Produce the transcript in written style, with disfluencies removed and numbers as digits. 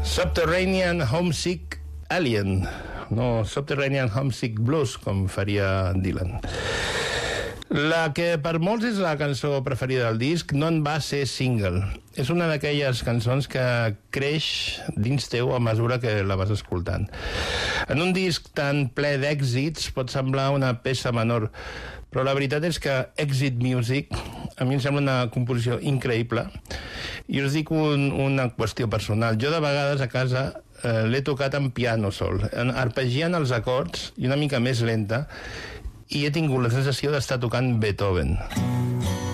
Subterranean Homesick Alien, no Subterranean Homesick Blues, com faria Dylan. La que per molts és la cançó preferida del disc no en va ser single. És una d'aquelles cançons que creix dins teu a mesura que la vas escoltant. En un disc tan ple d'èxits pot semblar una peça menor, però la veritat és que Exit Music a mi em sembla una composició increïble. I us dic una qüestió personal. Jo de vegades a casa l'he tocat en piano sol, arpegiant els acords i una mica més lenta, i he tingut la sensació d'estar tocant Beethoven.